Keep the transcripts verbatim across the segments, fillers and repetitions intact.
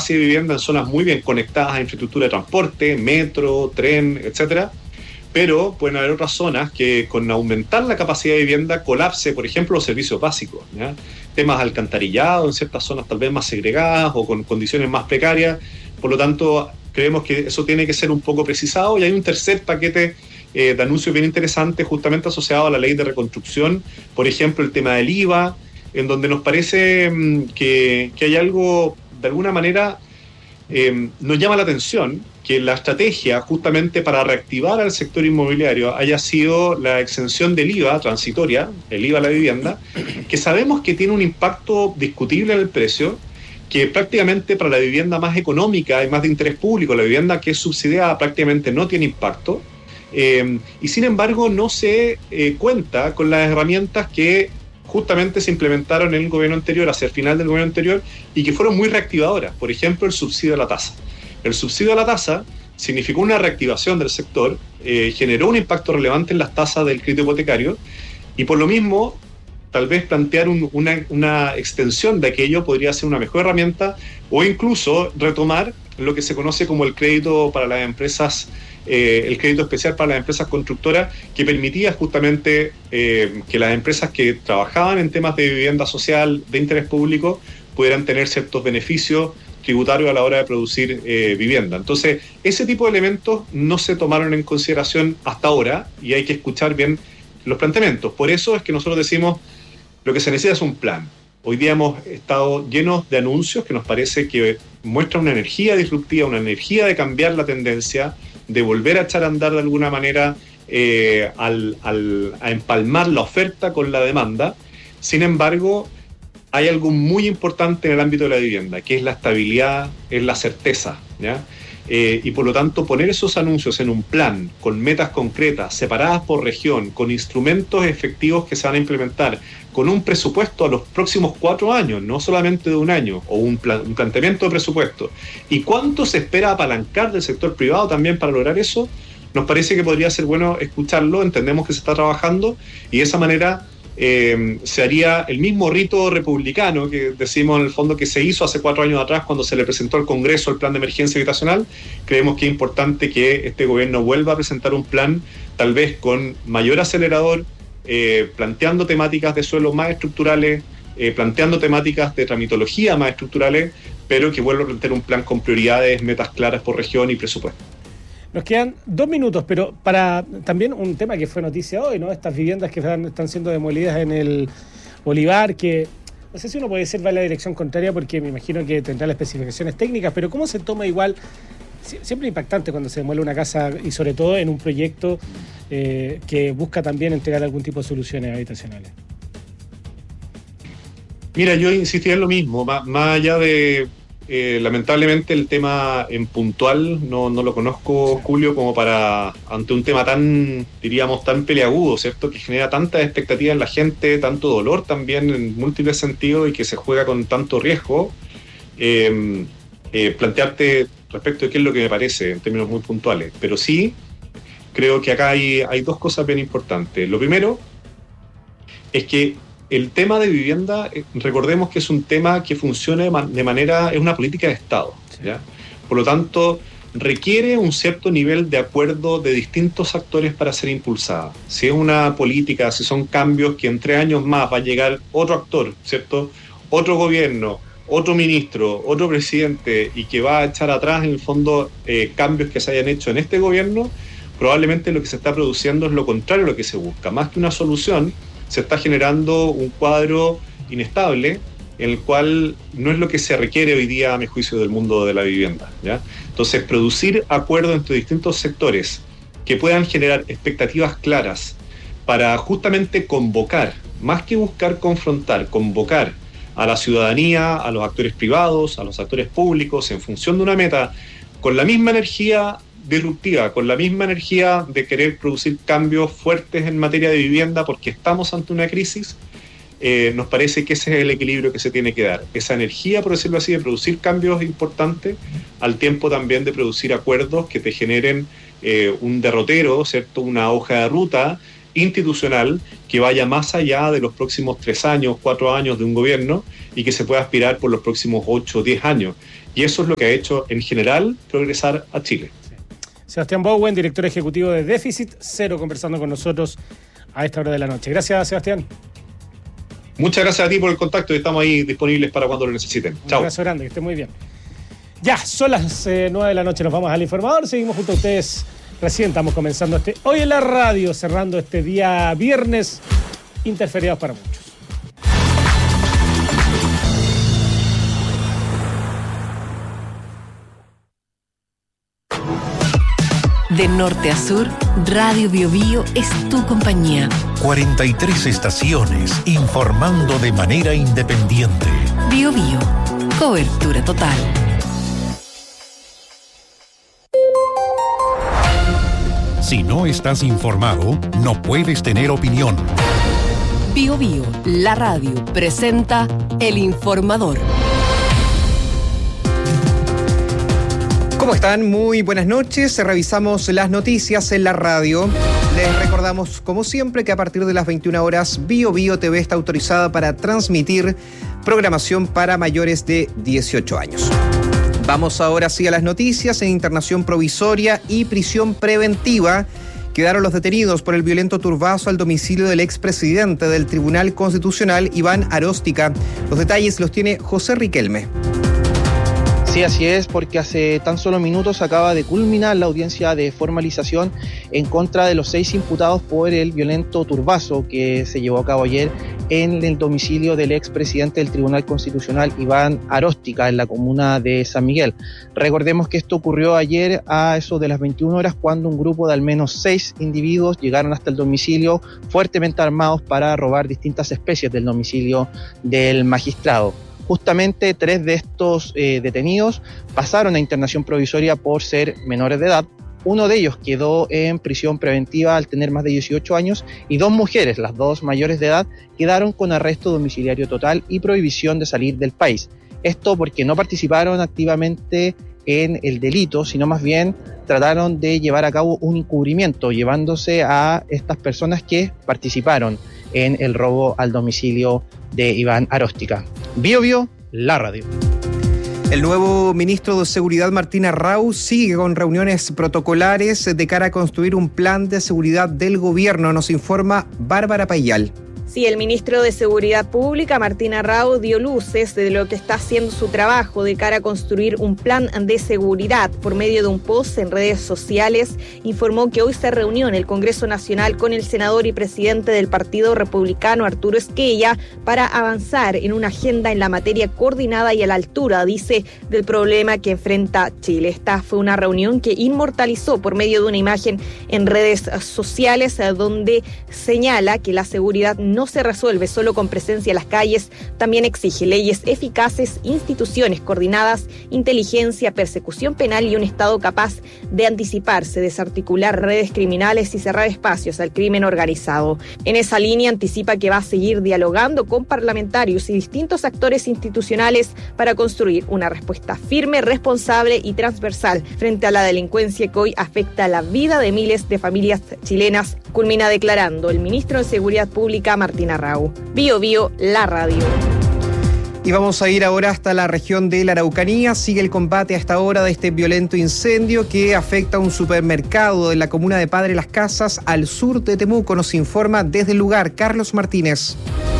capacidad de vivienda en zonas muy bien conectadas a infraestructura de transporte, metro, tren, etcétera. Pero pueden haber otras zonas que con aumentar la capacidad de vivienda colapse, por ejemplo, los servicios básicos, ¿ya? Temas de alcantarillado en ciertas zonas tal vez más segregadas o con condiciones más precarias. Por lo tanto, creemos que eso tiene que ser un poco precisado. Y hay un tercer paquete eh, de anuncios bien interesante justamente asociado a la ley de reconstrucción. Por ejemplo, el tema del I V A, en donde nos parece mmm, que, que hay algo, de alguna manera, eh, nos llama la atención que la estrategia justamente para reactivar al sector inmobiliario haya sido la exención del I V A transitoria, el I V A a la vivienda, que sabemos que tiene un impacto discutible en el precio, que prácticamente para la vivienda más económica y más de interés público, la vivienda que es subsidiada prácticamente no tiene impacto, eh, y sin embargo no se eh, cuenta con las herramientas que justamente se implementaron en el gobierno anterior, hacia el final del gobierno anterior, y que fueron muy reactivadoras. Por ejemplo, el subsidio a la tasa. El subsidio a la tasa significó una reactivación del sector, eh, generó un impacto relevante en las tasas del crédito hipotecario, y por lo mismo, tal vez plantear un, una, una extensión de aquello podría ser una mejor herramienta, o incluso retomar lo que se conoce como el crédito para las empresas, eh, el crédito especial para las empresas constructoras, que permitía justamente eh, que las empresas que trabajaban en temas de vivienda social de interés público pudieran tener ciertos beneficios tributarios a la hora de producir eh, vivienda. Entonces, ese tipo de elementos no se tomaron en consideración hasta ahora y hay que escuchar bien los planteamientos. Por eso es que nosotros decimos, lo que se necesita es un plan. Hoy día hemos estado llenos de anuncios que nos parece que muestran una energía disruptiva, una energía de cambiar la tendencia, de volver a echar a andar de alguna manera eh, al, al, a empalmar la oferta con la demanda. Sin embargo, hay algo muy importante en el ámbito de la vivienda, que es la estabilidad, es la certeza, ¿ya? Eh, y por lo tanto poner esos anuncios en un plan, con metas concretas, separadas por región, con instrumentos efectivos que se van a implementar, con un presupuesto a los próximos cuatro años, no solamente de un año, o un, plan, un planteamiento de presupuesto. ¿Y cuánto se espera apalancar del sector privado también para lograr eso? Nos parece que podría ser bueno escucharlo, entendemos que se está trabajando, y de esa manera Eh, se haría el mismo rito republicano que decimos en el fondo que se hizo hace cuatro años atrás cuando se le presentó al Congreso el plan de emergencia habitacional. Creemos que es importante que este gobierno vuelva a presentar un plan, tal vez con mayor acelerador, eh, planteando temáticas de suelo más estructurales, eh, planteando temáticas de tramitología más estructurales, pero que vuelva a plantear un plan con prioridades, metas claras por región y presupuesto. Nos quedan dos minutos, pero para también un tema que fue noticia hoy, ¿no? Estas viviendas que están, están siendo demolidas en el Bolívar, que no sé si uno puede decir va en la dirección contraria porque me imagino que tendrá las especificaciones técnicas, pero ¿cómo se toma igual? Siempre impactante cuando se demuele una casa y sobre todo en un proyecto eh, que busca también entregar algún tipo de soluciones habitacionales. Mira, yo insistiría en lo mismo, más, más allá de... Eh, lamentablemente el tema en puntual no, no lo conozco, Julio, como para, ante un tema tan, diríamos, tan peleagudo, ¿cierto? Que genera tanta expectativa en la gente, tanto dolor también en múltiples sentidos y que se juega con tanto riesgo, eh, eh, plantearte respecto de qué es lo que me parece en términos muy puntuales. Pero sí, creo que acá hay, hay dos cosas bien importantes. Lo primero es que el tema de vivienda, recordemos que es un tema que funciona de manera, es una política de Estado, ¿ya? Por lo tanto, requiere un cierto nivel de acuerdo de distintos actores para ser impulsada. Si es una política, si son cambios que en tres años más va a llegar otro actor, ¿cierto? Otro gobierno, otro ministro, otro presidente, y que va a echar atrás, en el fondo, eh, cambios que se hayan hecho en este gobierno, probablemente lo que se está produciendo es lo contrario a lo que se busca. Más que una solución, se está generando un cuadro inestable en el cual no es lo que se requiere hoy día, a mi juicio, del mundo de la vivienda, ¿ya? Entonces, producir acuerdos entre distintos sectores que puedan generar expectativas claras para justamente convocar, más que buscar confrontar, convocar a la ciudadanía, a los actores privados, a los actores públicos, en función de una meta, con la misma energía disruptiva, con la misma energía de querer producir cambios fuertes en materia de vivienda porque estamos ante una crisis, eh, nos parece que ese es el equilibrio que se tiene que dar. Esa energía, por decirlo así, de producir cambios importantes, al tiempo también de producir acuerdos que te generen eh, un derrotero, ¿cierto? Una hoja de ruta institucional que vaya más allá de los próximos tres años, cuatro años de un gobierno y que se pueda aspirar por los próximos ocho o diez años. Y eso es lo que ha hecho en general progresar a Chile. Sebastián Bowen, director ejecutivo de Déficit Cero, conversando con nosotros a esta hora de la noche. Gracias, Sebastián. Muchas gracias a ti por el contacto y estamos ahí disponibles para cuando lo necesiten. Un Chao. abrazo grande, que esté muy bien. Ya, son las eh, nueve de la noche, nos vamos al informador, seguimos junto a ustedes. Recién estamos comenzando este Hoy en la Radio, cerrando este día viernes, interferiados para muchos. De norte a sur, Radio Bio Bio es tu compañía. cuarenta y tres estaciones informando de manera independiente. Bio Bio, cobertura total. Si no estás informado, no puedes tener opinión. Bio Bio, la radio, presenta El Informador. ¿Cómo están? Muy buenas noches. Revisamos las noticias en la radio. Les recordamos, como siempre, que a partir de las veintiuna horas, Bio Bio T V está autorizada para transmitir programación para mayores de dieciocho años. Vamos ahora sí a las noticias. En internación provisoria y prisión preventiva quedaron los detenidos por el violento turbazo al domicilio del expresidente del Tribunal Constitucional, Iván Aróstica. Los detalles los tiene José Riquelme. Sí, así es, porque hace tan solo minutos acaba de culminar la audiencia de formalización en contra de los seis imputados por el violento turbazo que se llevó a cabo ayer en el domicilio del expresidente del Tribunal Constitucional, Iván Aróstica, en la comuna de San Miguel. Recordemos que esto ocurrió ayer a eso de las veintiuna horas, cuando un grupo de al menos seis individuos llegaron hasta el domicilio fuertemente armados para robar distintas especies del domicilio del magistrado. Justamente tres de estos eh, detenidos pasaron a internación provisoria por ser menores de edad. Uno de ellos quedó en prisión preventiva al tener más de dieciocho años y dos mujeres, las dos mayores de edad, quedaron con arresto domiciliario total y prohibición de salir del país. Esto porque no participaron activamente en el delito, sino más bien trataron de llevar a cabo un encubrimiento, llevándose a estas personas que participaron en el robo al domicilio de Iván Aróstica. Bio Bio, la radio. El nuevo ministro de Seguridad, Martín Arrau, sigue con reuniones protocolares de cara a construir un plan de seguridad del gobierno, nos informa Bárbara Payal. Sí, el ministro de Seguridad Pública, Martín Arrau, dio luces de lo que está haciendo su trabajo de cara a construir un plan de seguridad. Por medio de un post en redes sociales, informó que hoy se reunió en el Congreso Nacional con el senador y presidente del Partido Republicano, Arturo Esquella, para avanzar en una agenda en la materia coordinada y a la altura, dice, del problema que enfrenta Chile. Esta fue una reunión que inmortalizó por medio de una imagen en redes sociales, donde señala que la seguridad no no se resuelve solo con presencia en las calles, también exige leyes eficaces, instituciones coordinadas, inteligencia, persecución penal y un Estado capaz de anticiparse, desarticular redes criminales y cerrar espacios al crimen organizado. En esa línea anticipa que va a seguir dialogando con parlamentarios y distintos actores institucionales para construir una respuesta firme, responsable y transversal frente a la delincuencia que hoy afecta la vida de miles de familias chilenas, culmina declarando el ministro de Seguridad Pública, Martín Arrau. Bio Bio, la radio. Y vamos a ir ahora hasta la región de la Araucanía. Sigue el combate a esta hora de este violento incendio que afecta a un supermercado en la comuna de Padre Las Casas, al sur de Temuco. Nos informa desde el lugar Carlos Martínez.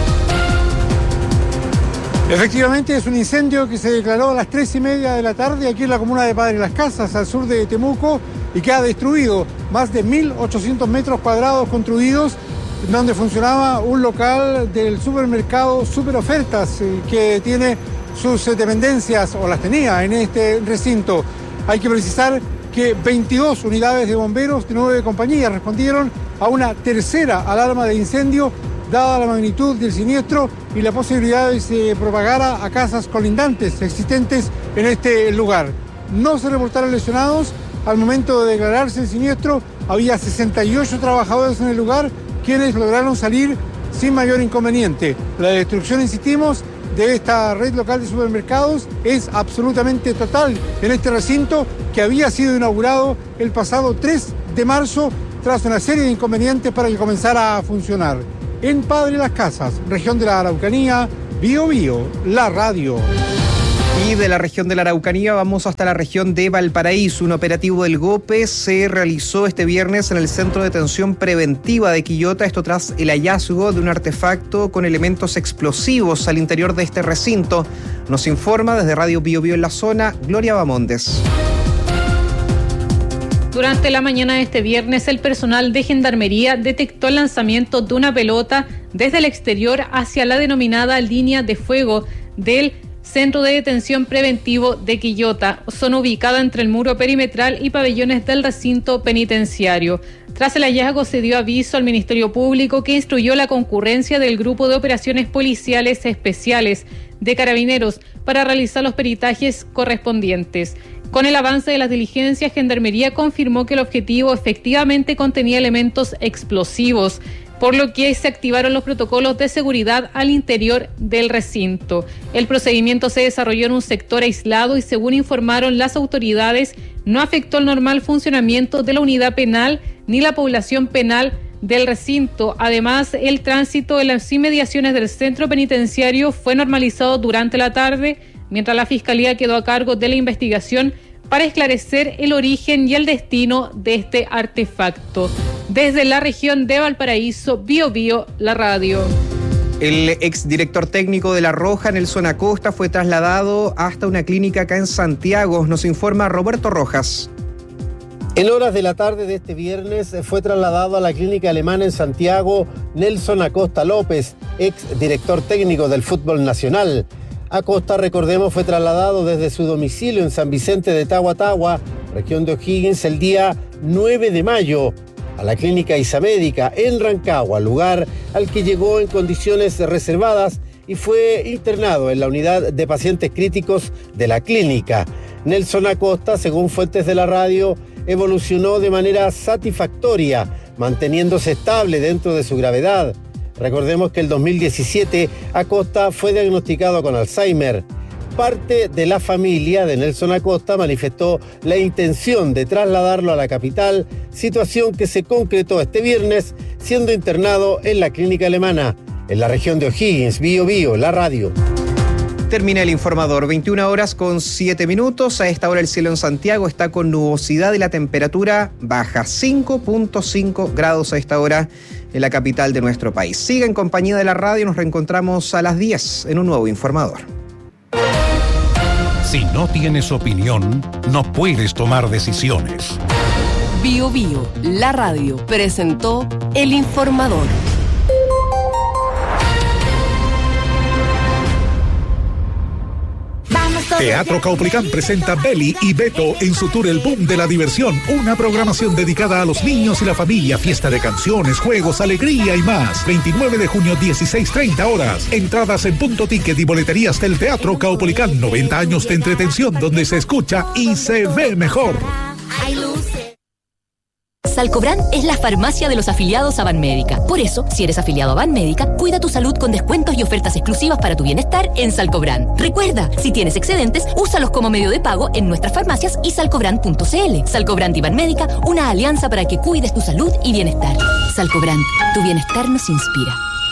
Efectivamente, es un incendio que se declaró a las tres y media de la tarde aquí en la comuna de Padre Las Casas, al sur de Temuco, y que ha destruido más de mil ochocientos metros cuadrados construidos, donde funcionaba un local del supermercado Super Ofertas, eh, que tiene sus eh, dependencias, o las tenía en este recinto. Hay que precisar que veintidós unidades de bomberos de nueve compañías respondieron a una tercera alarma de incendio, dada la magnitud del siniestro y la posibilidad de que se propagara a casas colindantes existentes en este lugar. No se reportaron lesionados. Al momento de declararse el siniestro, había sesenta y ocho trabajadores en el lugar, quienes lograron salir sin mayor inconveniente. La destrucción, insistimos, de esta red local de supermercados es absolutamente total en este recinto, que había sido inaugurado el pasado tres de marzo tras una serie de inconvenientes para que comenzara a funcionar. En Padre Las Casas, región de la Araucanía, Bío Bío, la radio. Y de la región de la Araucanía vamos hasta la región de Valparaíso. Un operativo del GOPE se realizó este viernes en el Centro de Detención Preventiva de Quillota, esto tras el hallazgo de un artefacto con elementos explosivos al interior de este recinto. Nos informa desde Radio Bío Bío en la zona, Gloria Bamondes. Durante la mañana de este viernes, el personal de Gendarmería detectó el lanzamiento de una pelota desde el exterior hacia la denominada línea de fuego del Centro de Detención Preventivo de Quillota, zona ubicada entre el muro perimetral y pabellones del recinto penitenciario. Tras el hallazgo se dio aviso al Ministerio Público, que instruyó la concurrencia del Grupo de Operaciones Policiales Especiales de Carabineros para realizar los peritajes correspondientes. Con el avance de las diligencias, Gendarmería confirmó que el objetivo efectivamente contenía elementos explosivos, por lo que se activaron los protocolos de seguridad al interior del recinto. El procedimiento se desarrolló en un sector aislado y, según informaron las autoridades, no afectó el normal funcionamiento de la unidad penal ni la población penal del recinto. Además, el tránsito en las inmediaciones del centro penitenciario fue normalizado durante la tarde, mientras la Fiscalía quedó a cargo de la investigación para esclarecer el origen y el destino de este artefacto. Desde la región de Valparaíso, Bío Bío, la radio. El exdirector técnico de La Roja, Nelson Acosta, fue trasladado hasta una clínica acá en Santiago. Nos informa Roberto Rojas. En horas de la tarde de este viernes fue trasladado a la clínica alemana en Santiago Nelson Acosta López, exdirector técnico del fútbol nacional. Acosta, recordemos, fue trasladado desde su domicilio en San Vicente de Tagua Tagua, región de O'Higgins, el día nueve de mayo, a la clínica Isamédica en Rancagua, lugar al que llegó en condiciones reservadas y fue internado en la unidad de pacientes críticos de la clínica. Nelson Acosta, según fuentes de la radio, evolucionó de manera satisfactoria, manteniéndose estable dentro de su gravedad. Recordemos que el dos mil diecisiete Acosta fue diagnosticado con Alzheimer. Parte de la familia de Nelson Acosta manifestó la intención de trasladarlo a la capital, situación que se concretó este viernes, siendo internado en la clínica alemana, en la región de O'Higgins. Bío Bío, la radio. Termina el informador, veintiuna horas con siete minutos. A esta hora el cielo en Santiago está con nubosidad y la temperatura baja, cinco punto cinco grados a esta hora en la capital de nuestro país. Siga en compañía de la radio, nos reencontramos a las diez en un nuevo informador. Si no tienes opinión, no puedes tomar decisiones. Bío Bío, la radio, presentó El Informador. Teatro Caupolicán presenta Beli y Beto en su tour El Boom de la Diversión, una programación dedicada a los niños y la familia, fiesta de canciones, juegos, alegría y más. veintinueve de junio, dieciséis treinta horas. Entradas en Punto Ticket y boleterías del Teatro Caupolicán. noventa años de entretención donde se escucha y se ve mejor. Salcobran es la farmacia de los afiliados a Banmédica. Por eso, si eres afiliado a Banmédica, cuida tu salud con descuentos y ofertas exclusivas para tu bienestar en Salcobran. Recuerda, si tienes excedentes, úsalos como medio de pago en nuestras farmacias y salcobran punto cl. Salcobran y Banmédica, una alianza para que cuides tu salud y bienestar. Salcobran, tu bienestar nos inspira.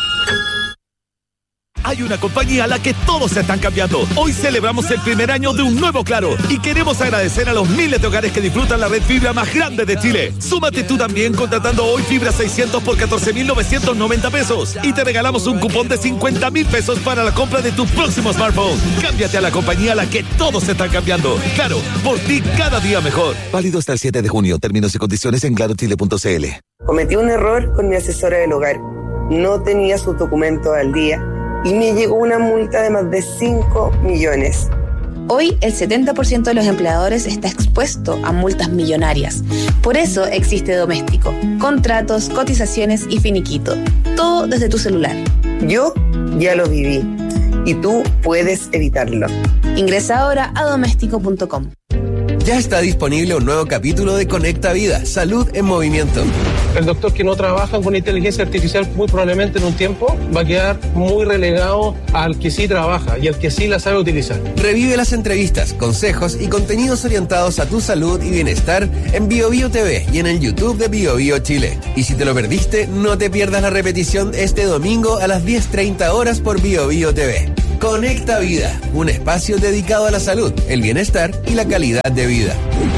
Hay una compañía a la que todos se están cambiando. Hoy celebramos el primer año de un nuevo Claro y queremos agradecer a los miles de hogares que disfrutan la red fibra más grande de Chile. Súmate tú también contratando hoy fibra seiscientos por catorce mil novecientos noventa pesos y te regalamos un cupón de cincuenta mil pesos para la compra de tu próximo smartphone. Cámbiate a la compañía a la que todos se están cambiando. Claro, por ti cada día mejor. Válido hasta el siete de junio. Términos y condiciones en claro chile punto cl. Cometí un error con mi asesora del hogar. No tenía sus documentos al día y me llegó una multa de más de cinco millones. Hoy el setenta por ciento de los empleadores está expuesto a multas millonarias. Por eso existe Doméstico. Contratos, cotizaciones y finiquito. Todo desde tu celular. Yo ya lo viví y tú puedes evitarlo. Ingresa ahora a doméstico punto com. Ya está disponible un nuevo capítulo de Conecta Vida, Salud en Movimiento. El doctor que no trabaja con inteligencia artificial muy probablemente en un tiempo va a quedar muy relegado al que sí trabaja y al que sí la sabe utilizar. Revive las entrevistas, consejos y contenidos orientados a tu salud y bienestar en BioBio T V y en el YouTube de BioBio Chile. Y si te lo perdiste, no te pierdas la repetición este domingo a las diez treinta horas por BioBio T V. Conecta Vida, un espacio dedicado a la salud, el bienestar y la calidad de vida.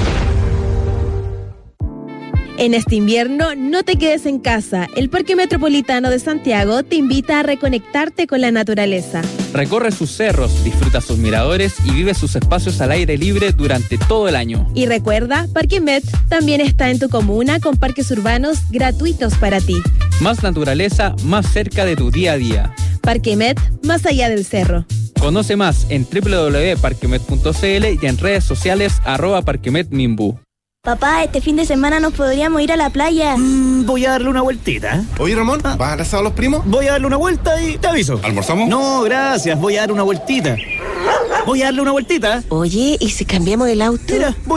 En este invierno, no te quedes en casa. El Parque Metropolitano de Santiago te invita a reconectarte con la naturaleza. Recorre sus cerros, disfruta sus miradores y vive sus espacios al aire libre durante todo el año. Y recuerda, Parque Met también está en tu comuna con parques urbanos gratuitos para ti. Más naturaleza, más cerca de tu día a día. Parque Met, más allá del cerro. Conoce más en doble u doble u doble u punto parquemet punto c l y en redes sociales arroba parquemetmimbu. Papá, este fin de semana nos podríamos ir a la playa. Mm, voy a darle una vueltita. Oye, Ramón, ¿vas a abrazar a los primos? Voy a darle una vuelta y te aviso. ¿Almorzamos? No, gracias. Voy a dar una vueltita. Voy a darle una vueltita. Oye, ¿y si cambiamos el auto? Mira, voy